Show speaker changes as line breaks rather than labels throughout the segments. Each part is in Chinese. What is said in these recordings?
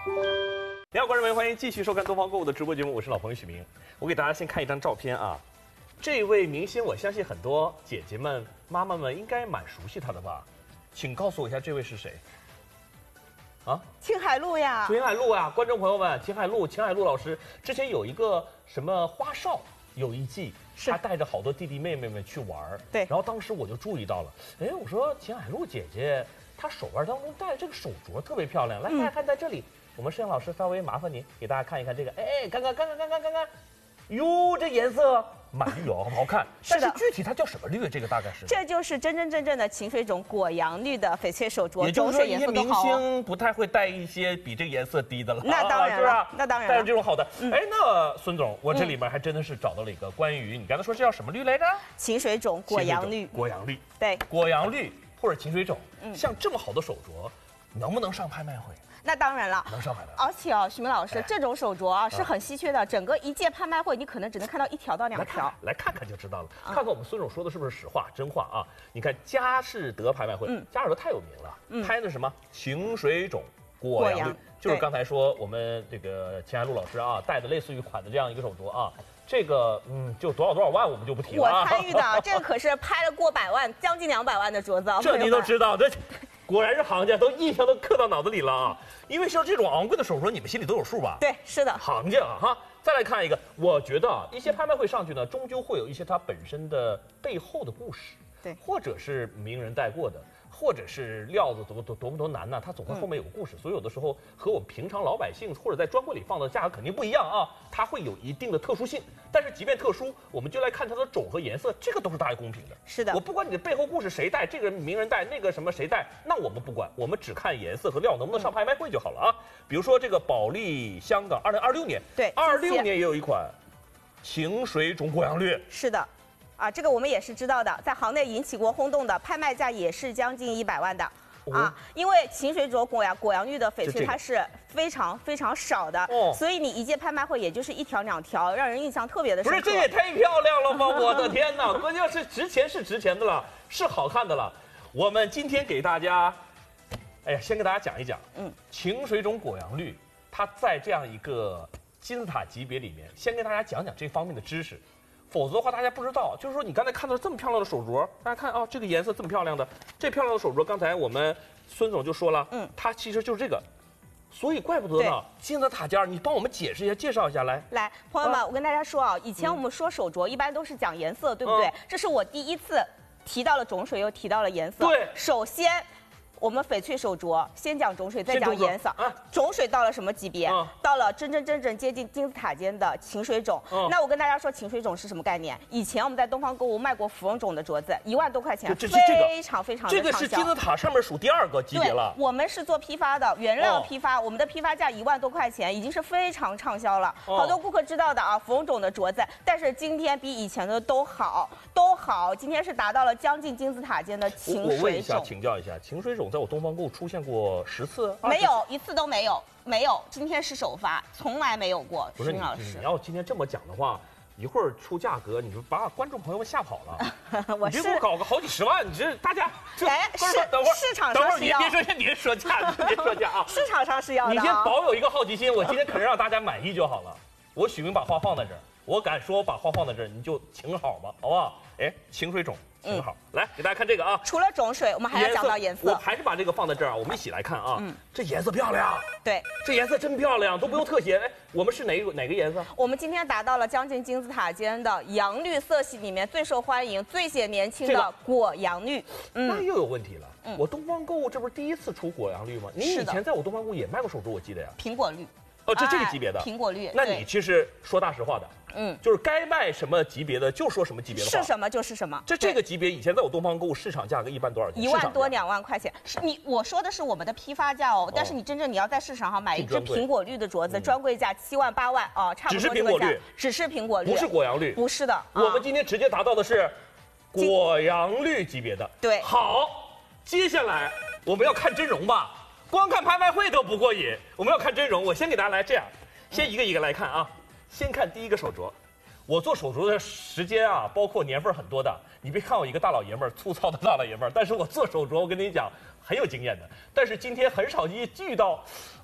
你好，观众朋友，欢迎继续收看东方购物的直播节目，我是老朋友许明。我给大家先看一张照片啊，这位明星，我相信很多姐姐们、妈妈们应该蛮熟悉他的吧？请告诉我一下，这位是谁？啊，
秦海璐呀，
秦海璐啊，观众朋友们，秦海璐老师之前有一个什么花少，有一季他带着好多弟弟妹妹们去玩，
对，
然后当时我就注意到了，哎，我说秦海璐姐姐，她手腕当中戴这个手镯特别漂亮，来大家看在这里。我们摄像老师稍微麻烦您给大家看一看这个，哎，看，哟，这颜色蛮绿哦，好看。但是具体它叫什么绿？这个大概是？
这就是真真正正的秦水种果阳绿的翡翠手镯，
也就是说，一些明星不太会戴一些比这个颜色低的了。
那当然了，那当然了。
戴上这种好的，哎，那孙总，我这里面还真的是找到了一个关于你刚才说这叫什么绿来着？
秦水种果阳绿。
果阳绿，
对，
果阳绿或者秦水种，像这么好的手镯，能不能上拍卖会？
那当然了，
能上拍卖。
而且啊，许明老师，这种手镯啊是很稀缺的，整个一届拍卖会你可能只能看到1条到2条。
来看看就知道了，看看我们孙总说的是不是实话真话啊？你看佳士得拍卖会，佳士得太有名了，拍的什么秦水种果阳绿，就是刚才说我们这个秦海璐老师啊戴的类似于款的这样一个手镯啊。这个就多少万我们就不提了。
我参与的，这个可是拍了过100万，将近200万的镯子。
这你都知道，这果然是行家，都印象都刻到脑子里了啊！因为像这种昂贵的手镯，你们心里都有数吧？
对，是的，
行家啊哈。再来看一个，我觉得啊，一些拍卖会上去呢，终究会有一些它本身的背后的故事，
对，
或者是名人带过的，或者是料子多难呢？它总会后面有故事，所以有的时候和我们平常老百姓或者在专柜里放的价格肯定不一样啊，它会有一定的特殊性。但是即便特殊，我们就来看它的种和颜色，这个都是大家公平的。
是的，
我不管你的背后故事谁带，这个名人带，那个什么谁带，那我们不管，我们只看颜色和料能不能上拍卖会就好了啊。比如说这个保利香港2026年，
对
，26年也有一款秦水种果阳绿，
是的。啊，这个我们也是知道的，在行内引起过轰动的，拍卖价也是将近100万的。啊，因为秦水种果阳绿的翡翠它是非常非常少的，所以你一届拍卖会也就是1条2条，让人印象特别的深刻。
不是，这也太漂亮了吧！我的天哪，关键是值钱是值钱的了，是好看的了。我们今天给大家，哎呀，先给大家讲一讲，秦水种果阳绿，它在这样一个金字塔级别里面，先跟大家讲讲这方面的知识。否则的话，大家不知道，就是说你刚才看到这么漂亮的手镯，大家看啊，这个颜色这么漂亮的，这漂亮的手镯，刚才我们孙总就说了，它其实就是这个，所以怪不得呢，金字塔尖，你帮我们解释一下，介绍一下来。
来，朋友们，我跟大家说啊，以前我们说手镯一般都是讲颜色，对不对？这是我第一次提到了种水，又提到了颜色。
对，
首先。我们翡翠手镯先讲种水，再讲颜色。种水到了什么级别？到了真正接近金字塔尖的秦水种。那我跟大家说，秦水种是什么概念？以前我们在东方购物卖过芙蓉种的镯子，1万多块钱，非常非常的畅销。
这个是金字塔上面数第2个级别了。
我们是做批发的，原料批发，我们的批发价1万多块钱，已经是非常畅销了。好多顾客知道的啊，芙蓉种的镯子，但是今天比以前的都好。今天是达到了将近金字塔尖的秦水种。
我问一下，请教一下，秦水种在我东方购物出现过10次？
没有，1次都没有，没有。今天是首发，从来没有过。
不是你要今天这么讲的话，一会儿出价格，你说把观众朋友们吓跑了。
我
别给我搞个好几十万，你这大家
等会儿市场上是要。
别说价，别说价啊！
市场上是要的。
你先保有一个好奇心，我今天可是让大家满意就好了。我许明把话放在这儿，我敢说我把话放在这儿，你就请好吧，好不好？哎，秦水种。挺好，来给大家看这个啊。
除了种水，我们还要讲到颜色。
我还是把这个放在这儿啊，我们一起来看啊。这颜色漂亮。
对，
这颜色真漂亮，都不用特写。哎，我们是哪个颜色？
我们今天达到了将近金字塔尖的阳绿色系里面最受欢迎、最显年轻的果阳绿。
那又有问题了。我东方购物这不是第一次出果阳绿吗？你以前在我东方购物也卖过手镯，我记得呀。
苹果绿。
这个级别的
苹果绿。
那你其实说大实话的，就是该卖什么级别的就说什么级别的话，
是什么就是什么。
这个级别以前在我东方购物市场价格一般多少钱？
1万多2万块钱。我说的是我们的批发价哦，但是你要在市场上买一只苹果绿的镯子，专柜价7万8万啊，差不多
只是苹果绿，
只是苹果绿，
不是果阳绿，
不是的。
我们今天直接达到的是果阳绿级别的。
对，
好，接下来我们要看真容吧，光看拍卖会都不过瘾，我们要看真容。我先给大家来这样。先一个一个来看啊，先看第一个手镯。我做手镯的时间啊，包括年份很多的。你别看我一个大老爷们儿，粗糙的大老爷们儿，但是我做手镯，我跟你讲很有经验的。但是今天很少遇到，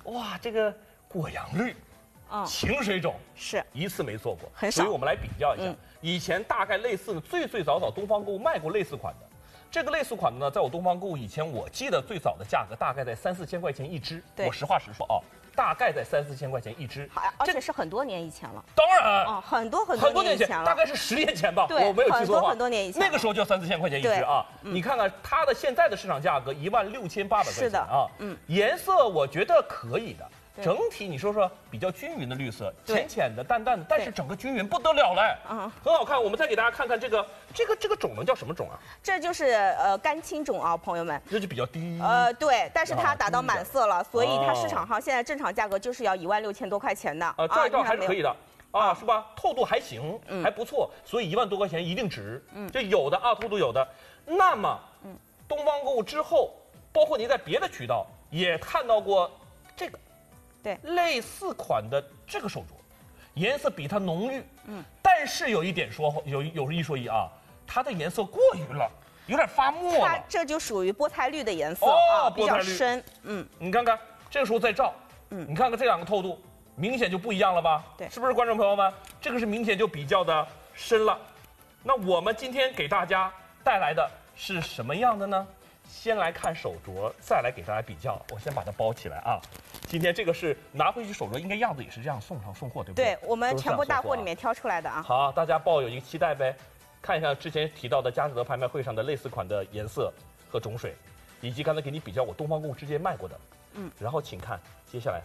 哇，这个果阳绿，晴水种
是
一次没做过，
很少。
所以我们来比较一下，以前大概类似的最早东方购物卖过类似款的。这个类似款的呢，在我东方购物以前，我记得最早的价格大概在3、4千块钱一支。我实话实说啊，大概在3、4千块钱一支。
而且是很多年以前了。
当然，
很多年前了，
大概是10年前吧，
对，
我没有记错的话。
很多年以前。
那个时候就3、4千块钱一支啊。你看看它的现在的市场价格16800块钱。
是的
啊，颜色我觉得可以的。整体你说说比较均匀的绿色，浅浅的、淡淡的，但是整个均匀不得了嘞，很好看。我们再给大家看看这个种能叫什么种啊？
这就是干青种啊，朋友们。
这就比较低。
对，但是它达到满色了，所以它市场上现在正常价格就是要16000多块钱的。
照一照还是可以的啊，是吧？透度还行，还不错，所以1万多块钱一定值。这有的啊，透度有的。那么，东方购物之后，包括您在别的渠道也看到过这个。
对，
类似款的这个手镯，颜色比它浓郁，但是有一点有一说一啊，它的颜色过于了，有点发墨了。
它这就属于菠菜绿的颜色比较深。
你看看这个时候再照，你看看这两个透度，明显就不一样了吧？
对，
是不是观众朋友们？这个是明显就比较的深了。那我们今天给大家带来的是什么样的呢？先来看手镯，再来给大家比较。我先把它包起来啊。今天这个是拿回去手镯，应该样子也是这样送货，对不对？
对，我们全部大货里面挑出来的啊。
好，大家抱有一个期待呗，看一下之前提到的佳士得拍卖会上的类似款的颜色和种水，以及刚才给你比较我东方购物之间卖过的。然后请看接下来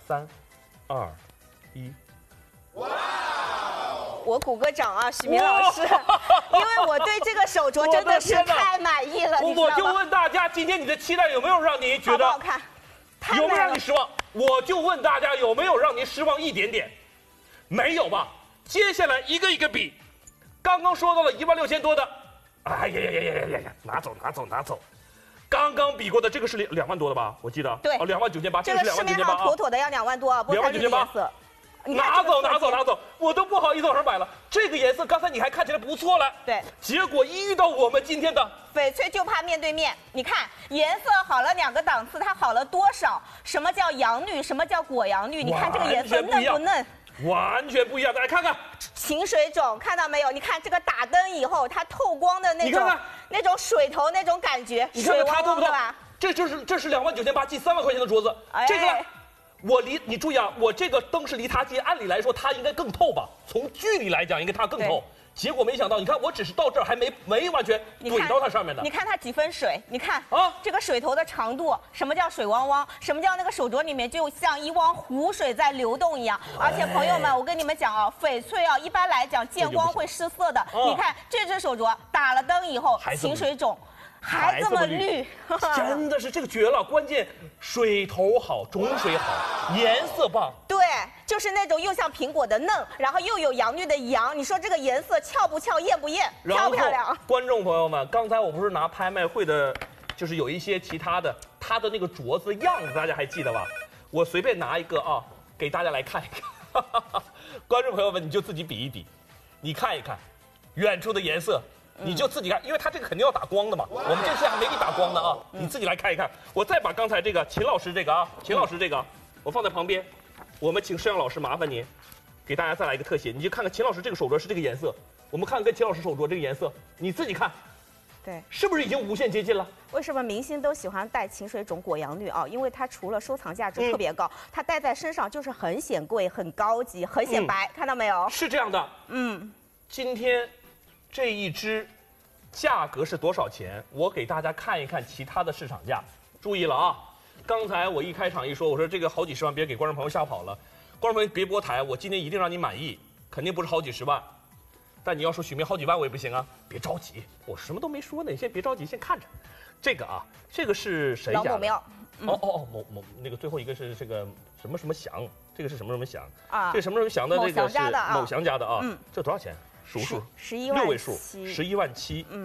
3、2、1。哇！
我鼓个掌啊，许明老师，因为我对这个手镯真的是太满意了。
我就问大家，今天你的期待有没有让你觉得
好看？
有没有让你失望？我就问大家有没有让您失望一点点？没有吧？接下来一个一个比，刚刚说到了16000多的，哎呀，拿走！刚刚比过的这个是2万多的吧？我记得。对，29800，
这个市面上妥妥的要2万多啊，2万9千8。
拿走，我都不好意思往上摆了。这个颜色刚才你还看起来不错了，
对。
结果一遇到我们今天的
翡翠，就怕面对面。你看颜色好了2个档次，它好了多少？什么叫阳绿？什么叫果阳绿？你看这个颜色嫩不嫩？
完全不一样，大家看看
晴水种，看到没有？你看这个打灯以后，它透光的那种水头那种感觉，
你看看它透不透？
吧？
这是29800近3万块钱的镯子，这个。你注意啊，我这个灯是离它近，按理来说它应该更透吧？从距离来讲，应该它更透。结果没想到，你看我只是到这儿还没完全怼到它上面的。
你看它几分水？你看这个水头的长度，什么叫水汪汪？什么叫那个手镯里面就像一汪湖水在流动一样？而且朋友们，我跟你们讲啊，翡翠啊，一般来讲见光会失色的。你看这只手镯打了灯以后，晴水种。还这么绿，
真的是这个绝了！关键水头好，种水好，颜色棒。
对，就是那种又像苹果的嫩，然后又有阳绿的阳。你说这个颜色俏不俏，艳不艳，漂不漂亮？
观众朋友们，刚才我不是拿拍卖会的，就是有一些其他的，它的那个镯子样子，大家还记得吧？我随便拿一个啊，给大家来看一看。观众朋友们，你就自己比一比，你看一看，远处的颜色。你就自己看，因为它这个肯定要打光的嘛。我们这次还没给打光的啊，你自己来看一看。我再把刚才这个秦老师这个我放在旁边。我们请摄像老师麻烦您，给大家再来一个特写。你就看看秦老师这个手镯是这个颜色，我们看看跟秦老师手镯这个颜色，你自己看，
对，
是不是已经无限接近了？
为什么明星都喜欢戴晴水种果阳绿啊？因为它除了收藏价值特别高，它戴在身上就是很显贵、很高级、很显白，看到没有？
是这样的。今天。这一支价格是多少钱？我给大家看一看其他的市场价。注意了啊！刚才我一开场一说，我说这个好几十万，别给观众朋友吓跑了。观众朋友别拨台，我今天一定让你满意，肯定不是好几十万。但你要说许明好几万我也不行啊，别着急，我什么都没说呢，你先别着急，先看着。这个啊，这个是谁家的？
老某庙。
某那个最后一个是这个什么祥，这个是什么祥啊？这个什么祥的这个是某祥家的啊。这多少钱？数
11万7，6
位数，11万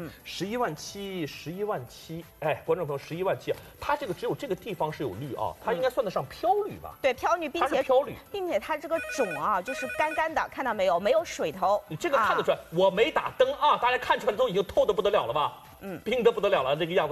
7，11万7，哎，观众朋友，11万7啊，它这个只有这个地方是有绿啊，它应该算得上飘绿吧？
对，飘绿，并且它这个种啊，就是干干的，看到没有？没有水头。
你这个看得出来，我没打灯啊，大家看出来都已经透得不得了了吧？冰得不得了了，这个样子。